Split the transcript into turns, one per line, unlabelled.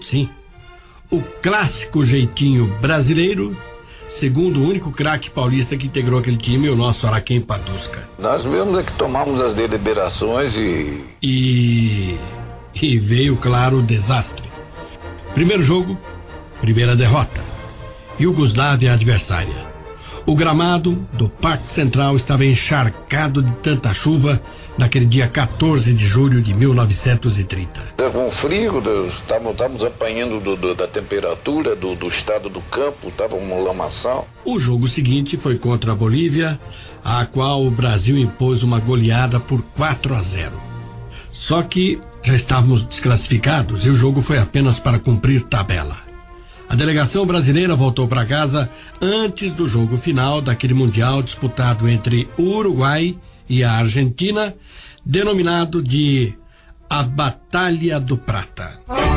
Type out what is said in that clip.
jeito, sim. O clássico jeitinho brasileiro, segundo o único craque paulista que integrou aquele time, o nosso Araquém Patusca.
Nós mesmos é que tomamos as deliberações e
veio, claro, o desastre. Primeiro jogo, primeira derrota. Iugoslávia adversária. O gramado do Parque Central estava encharcado de tanta chuva naquele dia 14 de julho de 1930.
Com frio, estávamos apanhando da temperatura, do estado do campo, estava uma lamaçal.
O jogo seguinte foi contra a Bolívia, a qual o Brasil impôs uma goleada por 4-0. Só que já estávamos desclassificados e o jogo foi apenas para cumprir tabela. A delegação brasileira voltou para casa antes do jogo final daquele mundial disputado entre o Uruguai e a Argentina, denominado de a Batalha do Prata.